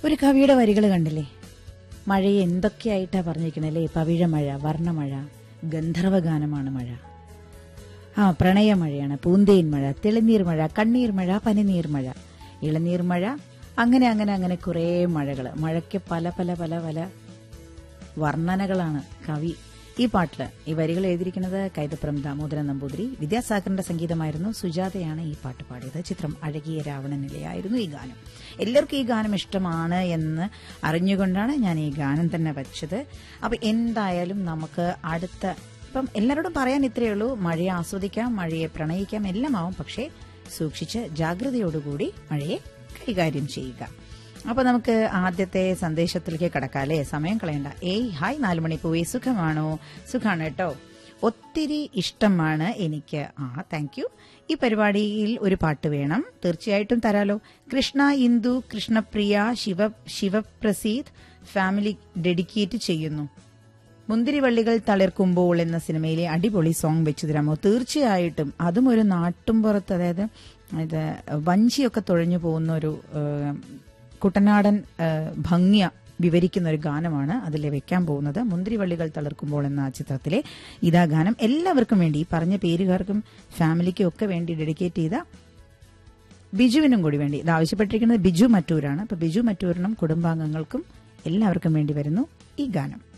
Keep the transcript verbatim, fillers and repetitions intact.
ഒരു കവിയുടെ വരികൾ കണ്ടില്ലേ? മഴയെ എന്തൊക്കെയായിട്ടാ പറഞ്ഞിരിക്കണല്ലേ? പവിഴമഴ, വർണ്ണമഴ, ഗന്ധർവഗാനമാണ് മഴ. ആ പ്രണയമഴയാണ്, പൂന്തേൻ മഴ, തെളിനീർ മഴ, കണ്ണീർ മഴ, പനിനീർ മഴ, ഇളനീർ മഴ, അങ്ങനെ അങ്ങനെ അങ്ങനെ കുറേ മഴകൾ. മഴയ്ക്ക് പല പല പല പല വർണ്ണനകളാണ് കവി ഈ പാട്ടില്. ഈ വരികൾ എഴുതിയിരിക്കുന്നത് കൈതപ്രം ദാമോദരൻ നമ്പൂതിരി. വിദ്യാസാഗറിന്റെ സംഗീതമായിരുന്നു. സുജാതയാണ് ഈ പാട്ട് പാടിയത്. ചിത്രം അഴകിയ രാവണനിലയായിരുന്നു ഈ ഗാനം. എല്ലാവർക്കും ഈ ഗാനം ഇഷ്ടമാണ് എന്ന് അറിഞ്ഞുകൊണ്ടാണ് ഞാൻ ഈ ഗാനം തന്നെ വെച്ചത്. അപ്പൊ എന്തായാലും നമുക്ക് അടുത്ത, ഇപ്പം എല്ലാവരോടും പറയാൻ ഇത്രയേ ഉള്ളൂ, മഴയെ ആസ്വദിക്കാം, മഴയെ പ്രണയിക്കാം, എല്ലാം ആവും. പക്ഷേ സൂക്ഷിച്ച് ജാഗ്രതയോടുകൂടി മഴയെ കൈകാര്യം ചെയ്യുക. അപ്പൊ നമുക്ക് ആദ്യത്തെ സന്ദേശത്തിലേക്ക് കടക്കാം അല്ലേ? സമയം കളയണ്ട. ഏയ് ഹായ്, നാലുമണി പോയി, സുഖമാണോ? സുഖാണ് കേട്ടോ, ഒത്തിരി ഇഷ്ടമാണ് എനിക്ക്. ആ താങ്ക് യു. ഈ പരിപാടിയിൽ ഒരു പാട്ട് വേണം. തീർച്ചയായിട്ടും തരാലോ. കൃഷ്ണ ഇന്ദു, കൃഷ്ണപ്രിയ, ശിവ ശിവപ്രസീദ് ഫാമിലി ഡെഡിക്കേറ്റ് ചെയ്യുന്നു. മുന്തിരിവള്ളികൾ തളിർക്കുമ്പോൾ എന്ന സിനിമയിലെ അടിപൊളി സോങ് വെച്ചു തരാമോ? തീർച്ചയായിട്ടും. അതും ഒരു നാട്ടുംപുറത്ത്, അതായത് ഇത് വഞ്ചിയൊക്കെ തുഴഞ്ഞു പോകുന്ന ഒരു കുട്ടനാടൻ ഭംഗിയ വിവരിക്കുന്ന ഒരു ഗാനമാണ് അതിൽ വെക്കാൻ പോകുന്നത്. മുന്തിരിവള്ളികൾ തളിർക്കുമ്പോൾ എന്ന ചിത്രത്തിലെ ഇതാ ഗാനം. എല്ലാവർക്കും വേണ്ടി, പറഞ്ഞ പേരുകാർക്കും ഫാമിലിക്കും ഒക്കെ വേണ്ടി ഡെഡിക്കേറ്റ് ചെയ്ത ബിജുവിനും കൂടി വേണ്ടി. ഇത് ആവശ്യപ്പെട്ടിരിക്കുന്നത് ബിജു മറ്റൂരാണ്. അപ്പൊ ബിജു മറ്റൂരിനും കുടുംബാംഗങ്ങൾക്കും എല്ലാവർക്കും വേണ്ടി വരുന്നു ഈ ഗാനം.